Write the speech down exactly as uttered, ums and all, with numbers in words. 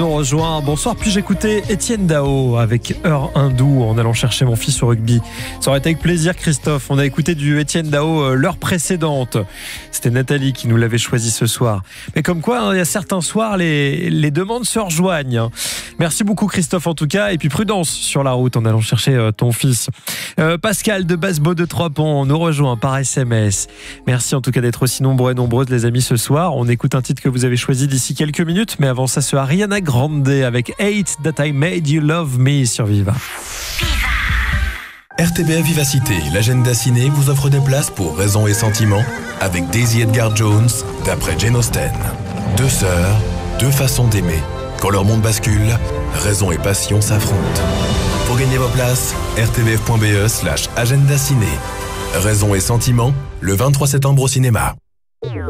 Nous rejoint. Bonsoir, puis-je écouter Étienne Dao avec Heure hindoue en allant chercher mon fils au rugby. Ça aurait été avec plaisir, Christophe. On a écouté du Étienne Dao euh, l'heure précédente. C'était Nathalie qui nous l'avait choisi ce soir. Mais comme quoi, hein, il y a certains soirs, les, les demandes se rejoignent. Merci beaucoup, Christophe, en tout cas. Et puis prudence sur la route en allant chercher euh, ton fils. Euh, Pascal de Basbo de Trois-Ponts nous rejoint par S M S. Merci en tout cas d'être aussi nombreux et nombreuses, les amis, ce soir. On écoute un titre que vous avez choisi d'ici quelques minutes. Mais avant ça, ce Ariana Grande avec Hate That I Made You Love Me sur Viva. R T B A Vivacité, l'agenda ciné vous offre des places pour Raison et Sentiment avec Daisy Edgar Jones d'après Jane Austen. Deux sœurs, deux façons d'aimer. Quand leur monde bascule, raison et passion s'affrontent. Pour gagner vos places, r t b f point b e slash agenda ciné. Raison et Sentiment, le vingt-trois septembre au cinéma.